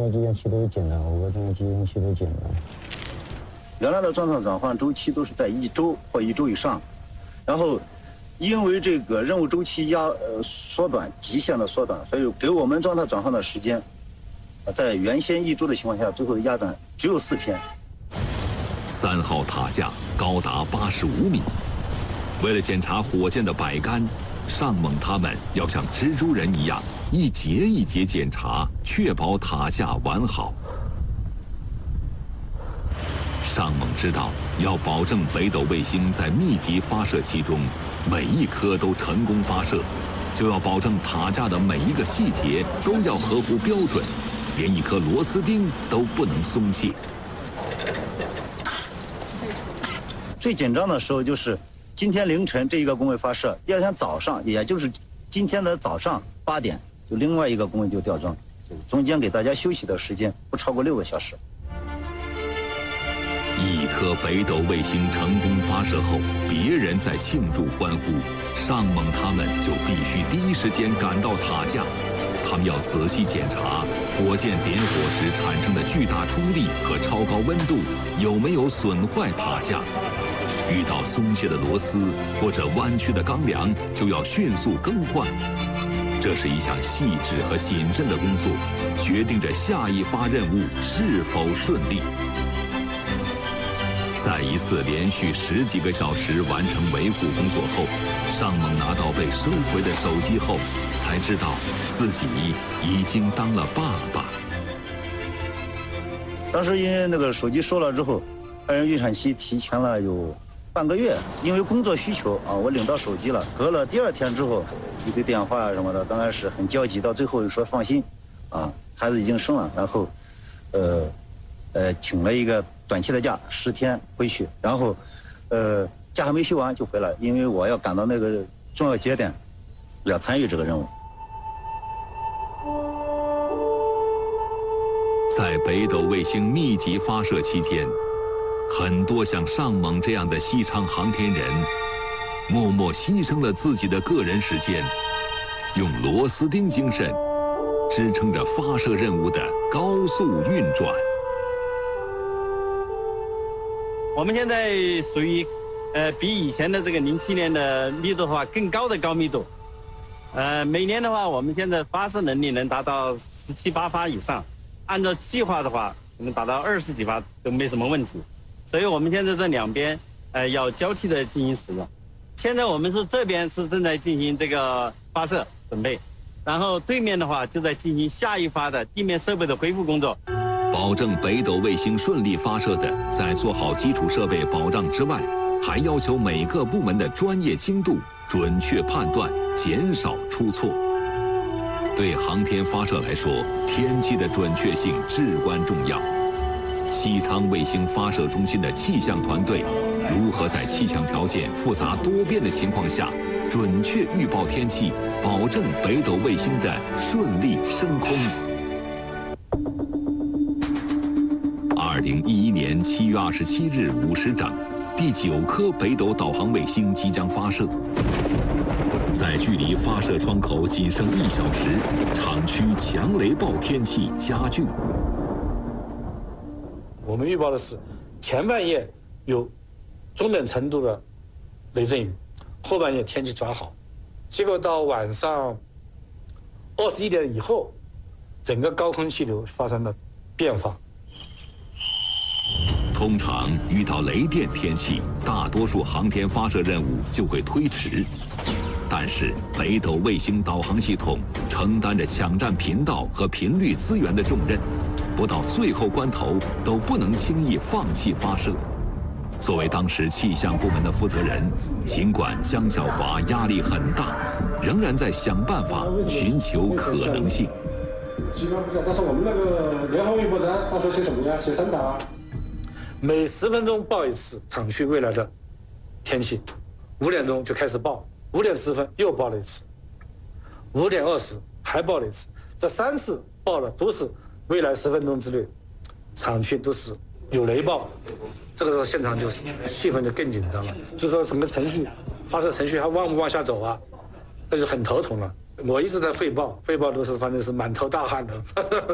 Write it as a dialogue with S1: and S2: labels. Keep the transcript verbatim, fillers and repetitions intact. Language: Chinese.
S1: 压机验器都检查，五个中央机验器都检查。
S2: 原来的状态转换周期都是在一周或一周以上，然后因为这个任务周期压呃缩短，极限的缩短，所以给我们状态转换的时间，在原先一周的情况下，最后压短只有四天。
S3: 三号塔架高达八十五米，为了检查火箭的摆杆，上猛他们要像蜘蛛人一样一节一节检查，确保塔架完好。上猛知道，要保证北斗卫星在密集发射期中每一颗都成功发射，就要保证塔架的每一个细节都要合乎标准，连一颗螺丝钉都不能松懈。
S2: 最紧张的时候就是今天凌晨这一个工位发射，第二天早上，也就是今天的早上八点，就另外一个工位就吊装，中间给大家休息的时间不超过六个小时。
S3: 一颗北斗卫星成功发射后，别人在庆祝欢呼，上猛他们就必须第一时间赶到塔架。他们要仔细检查火箭点火时产生的巨大冲力和超高温度有没有损坏塔架。遇到松懈的螺丝或者弯曲的钢梁，就要迅速更换。这是一项细致和谨慎的工作，决定着下一发任务是否顺利。在一次连续十几个小时完成维护工作后，上猛拿到被收回的手机后，才知道自己已经当了爸爸。
S2: 当时因为那个手机收了之后，爱人预产期提前了有半个月，因为工作需求啊，我领到手机了。隔了第二天之后，一个电话什么的，刚开始很焦急，到最后说放心，啊，孩子已经生了，然后，呃，呃，请了一个短期的假，十天回去，然后，呃，假还没休完就回来，因为我要赶到那个重要节点，要参与这个任务。
S3: 在北斗卫星密集发射期间，很多像上猛这样的西昌航天人，默默牺牲了自己的个人时间，用螺丝钉精神支撑着发射任务的高速运转。
S4: 我们现在属于，呃，比以前的这个零七年的密度的话更高的高密度，呃，每年的话，我们现在发射能力能达到十七八发以上，按照计划的话，能达到二十几发都没什么问题。所以我们现在这两边，呃，要交替的进行使用。现在我们是这边是正在进行这个发射准备，然后对面的话就在进行下一发的地面设备的恢复工作。
S3: 保证北斗卫星顺利发射的，在做好基础设备保障之外，还要求每个部门的专业精度、准确判断，减少出错。对航天发射来说，天气的准确性至关重要。西昌卫星发射中心的气象团队如何在气象条件复杂多变的情况下，准确预报天气，保证北斗卫星的顺利升空？二零一一年七月二十七日五时整，第九颗北斗导航卫星即将发射。在距离发射窗口仅剩一小时，厂区强雷暴天气加剧。
S5: 我们预报的是前半夜有中等程度的雷阵雨，后半夜天气转好。结果到晚上二十一点以后，整个高空气流发生了变化。
S3: 通常遇到雷电天气，大多数航天发射任务就会推迟。但是北斗卫星导航系统承担着抢占频道和频率资源的重任，不到最后关头都不能轻易放弃发射。作为当时气象部门的负责人，尽管江小华压力很大，仍然在想办法寻求可能性。
S6: 基本上不知道，但是我们那个联航预报单到时候写什么呀？写三档，
S5: 每十分钟报一次厂区未来的天气，五点钟就开始报，五点十分又报了一次，五点二十还报了一次，这三次报的都是未来十分钟之内，厂区都是有雷暴。这个时候现场就是气氛就更紧张了，就说整个程序发射程序还往不往下走啊，那就很头疼了。我一直在汇报，汇报都是反正是满头大汗的。